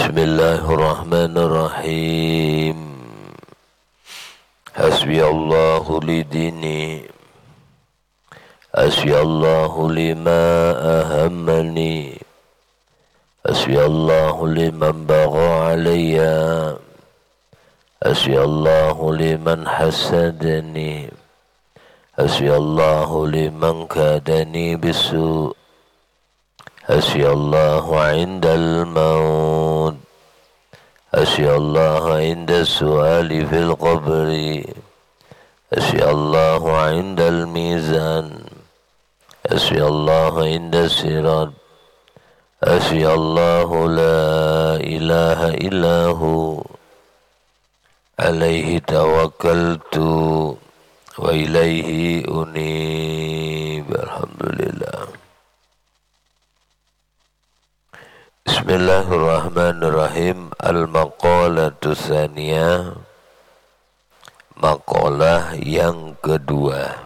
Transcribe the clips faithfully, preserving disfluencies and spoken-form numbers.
Bismillahirrahmanirrahim. Hasbiyallahu lidini, hasbiyallahu lima ahammani, hasbiyallahu liman bagha alayya, hasbiyallahu liman hasadani, hasbiyallahu liman kadani bisu', hasbiyallahu indal maut, hasbiyallahu inda su'ali fil qabri, hasbiyallahu indal mizan, hasbiyallahu inda sirat, hasbiyallahu la ilaha illahu, alaihi tawakkaltu wa ilaihi unib. Alhamdulillah. Bismillahirrahmanirrahim. Al-maqalatu tsaniyah, maqalah yang kedua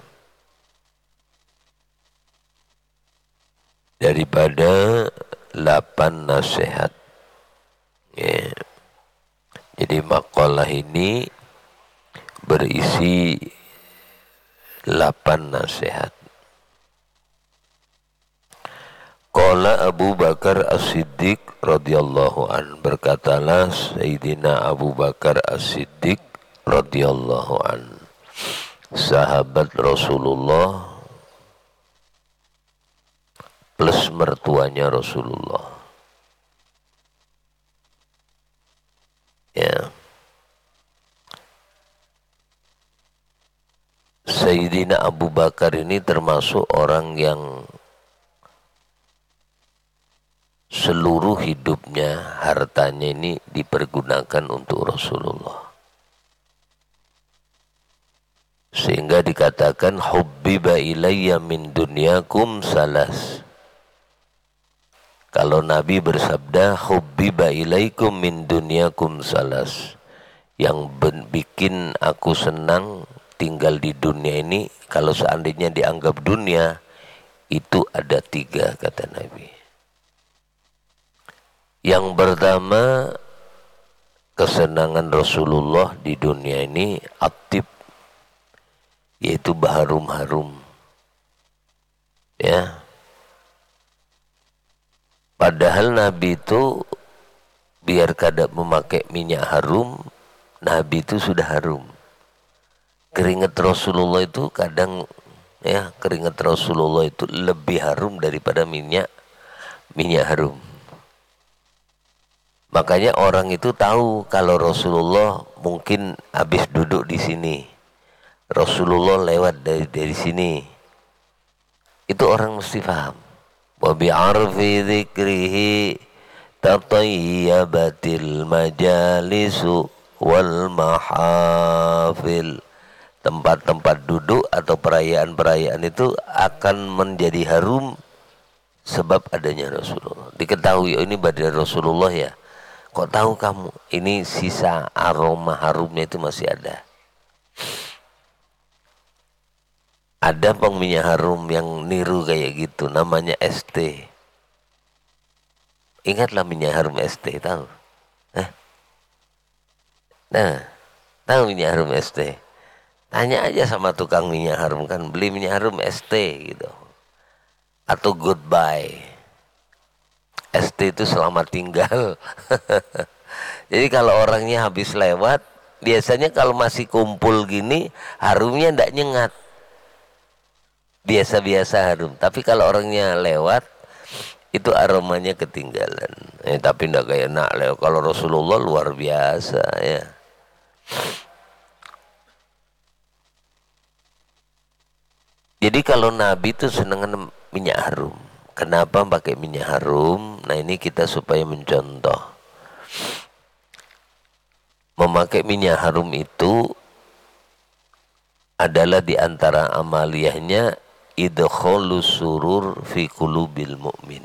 daripada delapan nasihat. Ya. Jadi maqalah ini berisi delapan nasihat. Qala Abu Bakar As-Siddiq radhiyallahu an, berkatalah Sayyidina Abu Bakar As-Siddiq radhiyallahu an, sahabat Rasulullah plus mertuanya Rasulullah. Ya. Sayyidina Abu Bakar ini termasuk orang yang seluruh hidupnya, hartanya ini dipergunakan untuk Rasulullah. Sehingga dikatakan hubbiba ilayya min dunyakum salas. Kalau Nabi bersabda hubbiba ilaikum min dunyakum salas, yang bikin aku senang tinggal di dunia ini, kalau seandainya dianggap dunia, itu ada tiga, kata Nabi. Yang pertama, kesenangan Rasulullah di dunia ini atib, yaitu berharum-harum. Ya. Padahal Nabi itu biar kada memakai minyak harum, Nabi itu sudah harum. Keringat Rasulullah itu kadang, ya, keringat Rasulullah itu lebih harum daripada minyak minyak harum. Makanya orang itu tahu kalau Rasulullah mungkin habis duduk di sini, Rasulullah lewat dari dari sini, itu orang mesti paham. Wa bi'arfi dzikrihi tatayyabatil majalisu wal mahafil. Tempat-tempat duduk atau perayaan-perayaan itu akan menjadi harum sebab adanya Rasulullah. Diketahui, oh ini badan Rasulullah ya. Kok tahu kamu? Ini sisa aroma harumnya itu masih ada. Ada pengminyak harum yang niru kayak gitu, namanya S T. Ingatlah minyak harum S T, tahu? Hah? Nah, tahu minyak harum S T? Tanya aja sama tukang minyak harum, kan beli minyak harum S T gitu. Atau goodbye. S T itu selamat tinggal. Jadi kalau orangnya habis lewat, biasanya kalau masih kumpul gini, harumnya ndak nyengat. Biasa-biasa harum. Tapi kalau orangnya lewat, itu aromanya ketinggalan. Eh, tapi ndak kayak nak lewat. Kalau Rasulullah luar biasa ya. Jadi kalau Nabi itu seneng minyak harum. Kenapa pakai minyak harum? Nah ini kita supaya mencontoh. Memakai minyak harum itu adalah di antara amaliyahnya idkhalus surur fi qulubil mu'min.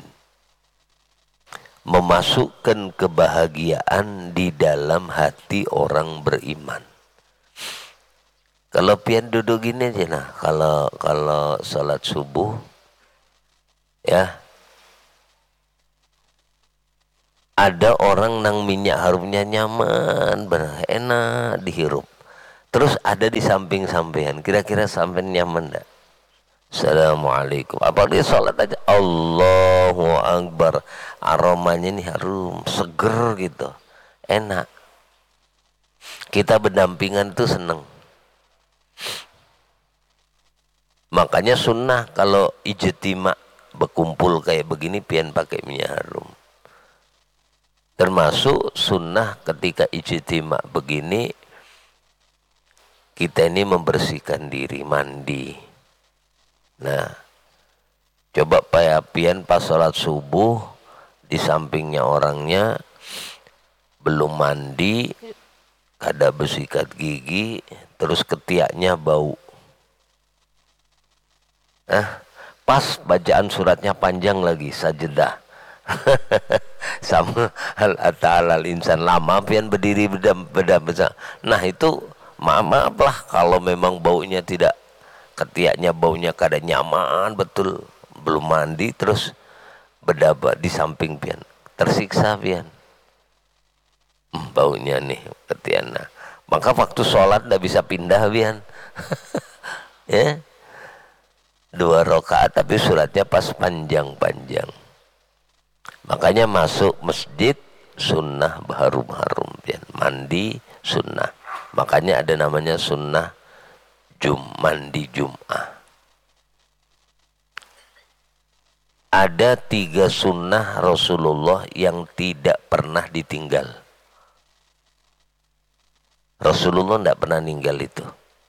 Memasukkan kebahagiaan di dalam hati orang beriman. Kalau pian duduk gini aja nah, kalau kalau salat subuh ya, Ada orang nang minyak harumnya nyaman, benar enak dihirup. Terus ada di samping sampean, kira-kira sampean nyaman enggak? Assalamualaikum. Apalagi sholat aja, Allahu Akbar, aromanya ini harum, seger gitu, enak. Kita berdampingan tuh seneng. Makanya sunnah kalau ijtima berkumpul kayak begini pian pakai minyak harum. Termasuk sunnah ketika ijtima begini kita ini membersihkan diri, mandi. Nah, coba payapian pas sholat subuh di sampingnya orangnya belum mandi, kada bersikat gigi, terus ketiaknya bau. Nah, pas bacaan suratnya panjang lagi, sajadah. Sama hal ta'ala insan lama pian berdiri bedam bedam besar. Nah itu maaf maaf lah kalau memang baunya tidak, ketiaknya baunya kada nyaman betul, belum mandi terus berdaba di samping pian, tersiksa pian. Hmm, baunya nih ketiak. Nah, maka waktu sholat tidak bisa pindah pian. Ya, dua rakaat tapi suratnya pas panjang-panjang. Makanya masuk masjid sunnah harum-harum, mandi sunnah. Makanya ada namanya sunnah jum, mandi Jum'ah. Ada tiga sunnah Rasulullah yang tidak pernah ditinggal. Rasulullah tidak pernah ninggal itu.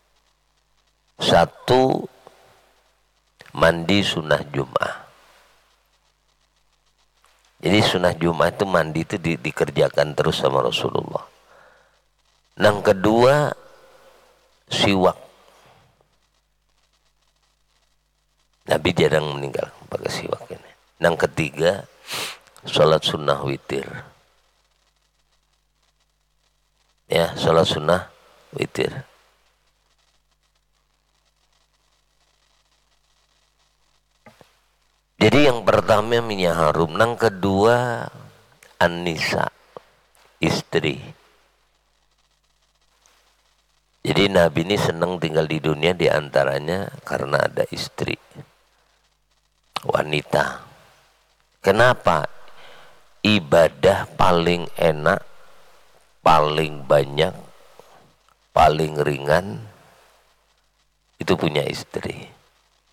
Satu, mandi sunnah Jum'ah. Jadi sunnah Jumat itu mandi itu di, dikerjakan terus sama Rasulullah. Yang kedua, siwak. Nabi jarang meninggal pakai siwak ini. Yang ketiga, sholat sunnah witir. Ya, sholat sunnah witir. Jadi yang pertama minyak harum, yang kedua an-nisa, istri. Jadi Nabi ini senang tinggal di dunia diantaranya karena ada istri, wanita. Kenapa? Ibadah paling enak, paling banyak, paling ringan, itu punya istri.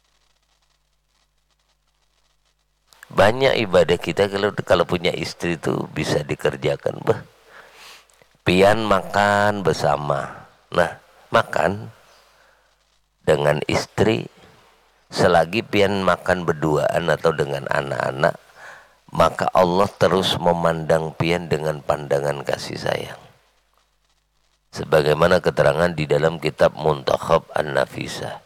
Banyak ibadah kita kalau kalau punya istri itu bisa dikerjakan. Bah, pian makan bersama. Nah, makan dengan istri, selagi pian makan berduaan atau dengan anak-anak, maka Allah terus memandang pian dengan pandangan kasih sayang. Sebagaimana keterangan di dalam kitab Muntakhab An-Nafisah.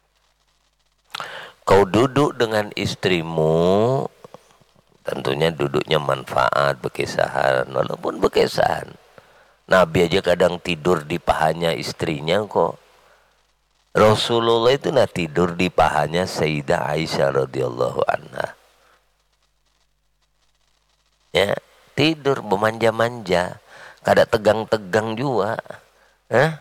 Kau duduk dengan istrimu, tentunya duduknya manfaat, berkisahan, walaupun berkisahan. Nabi aja kadang tidur di pahanya istrinya kok. Rasulullah itu nah tidur di pahanya Sayyidah Aisyah radhiyallahu anha. Ya, tidur bermanja-manja, kada tegang-tegang juga. Hah?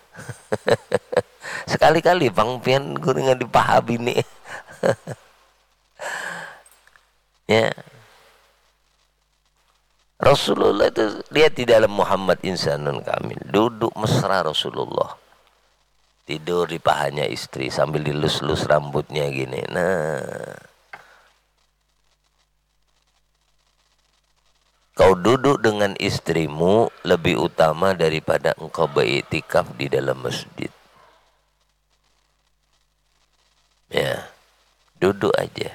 Sekali-kali bang pian guringan di paha bini. Ya, Rasulullah itu lihat di dalam Muhammad Insanun Kamil, duduk mesra Rasulullah, tidur di pahanya istri sambil dilus-lus rambutnya gini. Nah, kau duduk dengan istrimu lebih utama daripada engkau beriktikaf di dalam masjid. Ya, duduk aja.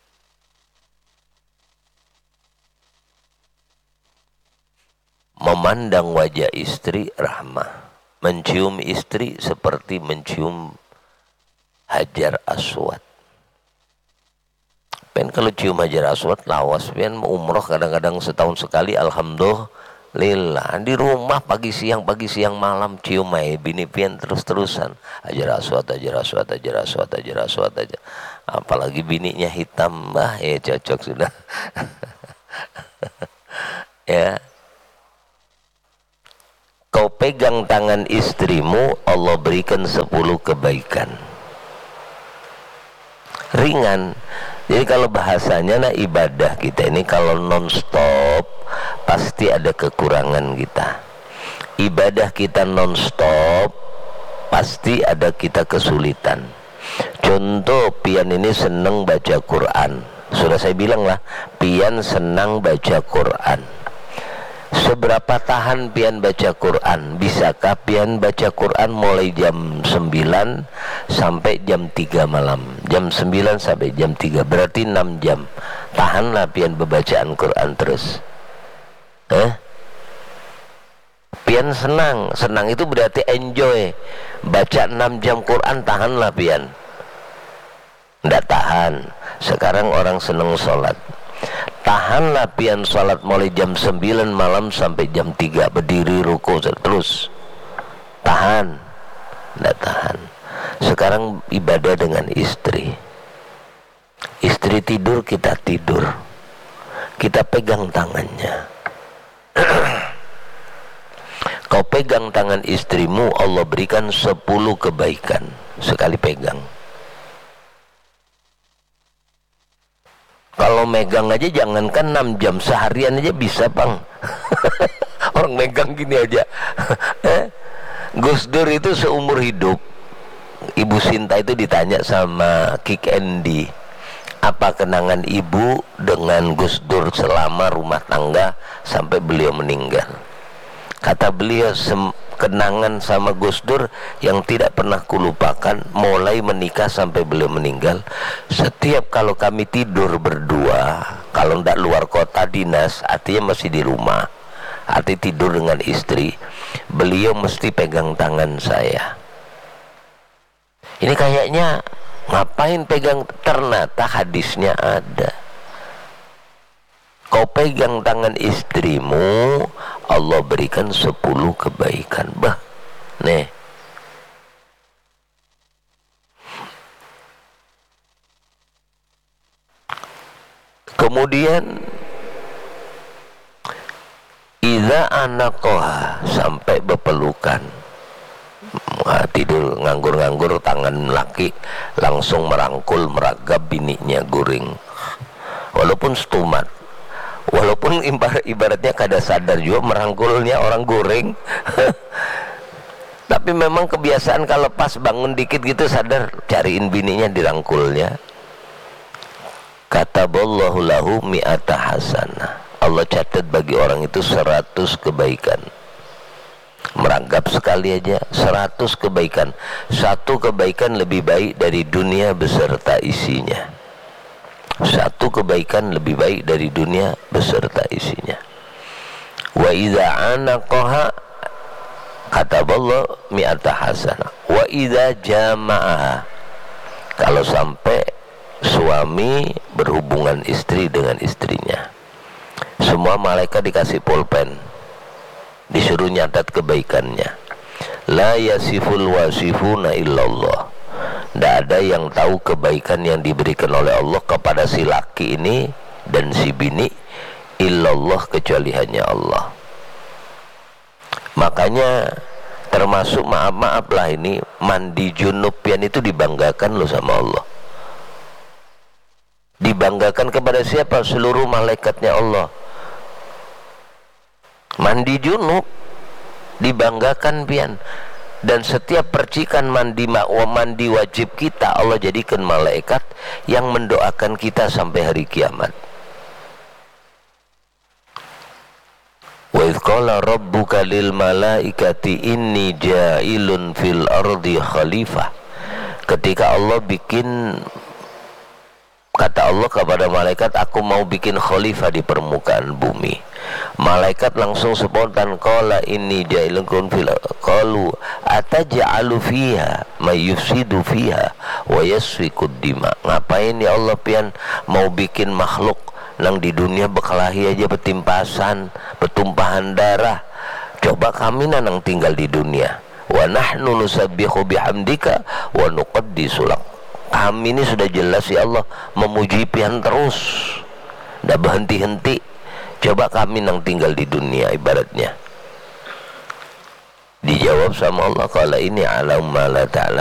Memandang wajah istri rahmah, mencium istri seperti mencium hajar aswad. Pen kalau cium hajar aswad lawas, pen umroh kadang-kadang setahun sekali, alhamdulillah. Di rumah pagi siang pagi siang malam cium mai bini pian terus-terusan hajar aswad, hajar aswad, hajar aswad, hajar aswad aja. Apalagi bininya hitam, bah ya cocok sudah. ya, kau pegang tangan istrimu, Allah berikan sepuluh kebaikan. Ringan. Jadi kalau bahasanya, nah ibadah kita ini kalau non-stop pasti ada kekurangan kita. Ibadah kita non-stop pasti ada kita kesulitan. Contoh, Pian ini senang baca Quran. Sudah saya bilang lah, Pian senang baca Quran. Seberapa tahan Pian baca Quran? Bisakah Pian baca Quran mulai jam sembilan sampai jam tiga malam? Jam sembilan sampai jam tiga, berarti enam jam. Tahanlah Pian bacaan Quran terus. Eh? Pian senang. Senang itu berarti enjoy. Baca enam jam Quran, tahanlah Pian. Tidak tahan. Sekarang orang senang sholat. Tahanlah Pian sholat mulai jam sembilan malam sampai jam tiga, berdiri ruku terus. Tahan. Tidak tahan. Sekarang ibadah dengan istri. Istri tidur, kita tidur. Kita pegang tangannya. Kau pegang tangan istrimu, Allah berikan sepuluh kebaikan sekali pegang. Kalau megang aja jangankan enam jam, seharian aja bisa, Bang. Orang megang gini aja. Gus Dur itu seumur hidup, Ibu Sinta itu ditanya sama Kik Endi, apa kenangan ibu dengan Gus Dur selama rumah tangga sampai beliau meninggal. Kata beliau, kenangan sama Gus Dur yang tidak pernah kulupakan mulai menikah sampai beliau meninggal. Setiap kalau kami tidur berdua, kalau tidak luar kota dinas, artinya masih di rumah, arti tidur dengan istri, beliau mesti pegang tangan saya. Ini kayaknya ngapain pegang, ternyata hadisnya ada. Kau pegang tangan istrimu, Allah berikan sepuluh kebaikan. Bah, nih. Kemudian idza anaqaha, sampai berpelukan. Nah, tidur nganggur-nganggur, tangan laki langsung merangkul, meragap bininya guring. Walaupun stumat, walaupun ibaratnya kada sadar juga merangkulnya orang guring. Tapi memang kebiasaan kalau pas bangun dikit gitu sadar, cariin bininya dirangkulnya. Kataballahu lahu mi'ata hasanah, Allah catat bagi orang itu seratus kebaikan. Merangkap sekali aja seratus kebaikan. Satu kebaikan lebih baik dari dunia beserta isinya. Satu kebaikan lebih baik dari dunia beserta isinya. Wa idza anaqaha kataballahu mi'ata hasanah. Wa idza jama'aha, kalau sampai suami berhubungan istri dengan istrinya, semua malaikat dikasih pulpen, disuruh nyatat kebaikannya. La yasiful wasifuna illallah, tidak ada yang tahu kebaikan yang diberikan oleh Allah kepada si laki ini dan si bini illallah, kecuali hanya Allah. Makanya termasuk, maaf-maaf lah ini, mandi junub pian itu dibanggakan loh sama Allah. Dibanggakan kepada siapa? Seluruh malaikatnya Allah. Mandi junub dibanggakan pian. Dan setiap percikan mandi mandi wajib kita, Allah jadikan malaikat yang mendoakan kita sampai hari kiamat. Wa idh qala rabbuka lil malaikati inni ja'ilun fil ardi khalifah. Ketika Allah bikin, kata Allah kepada malaikat, aku mau bikin khalifah di permukaan bumi. Malaikat langsung spontan, qala inni ja'ilun fil, qalu ataj'alu fiha may yufsidu fiha wa yasfikud dima. Ngapain ya Allah pian mau bikin makhluk nang di dunia berkelahi aja, betimpasan, betumpahan darah. Coba kami nang tinggal di dunia. Wa nahnu nusabbihu bihamdika wa nuqaddisu lak. Kami ini sudah jelas ya Allah memuji pian terus, ndak berhenti-henti. Coba kami yang tinggal di dunia ibaratnya. Dijawab sama Allah, kalau ini alam ma la ta'lam.